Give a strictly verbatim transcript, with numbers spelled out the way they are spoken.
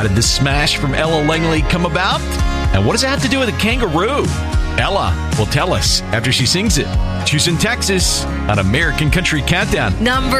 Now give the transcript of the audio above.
How did this smash from Ella Langley come about? And what does it have to do with a kangaroo? Ella will tell us after she sings it. Houston, Texas, on American Country Countdown. Number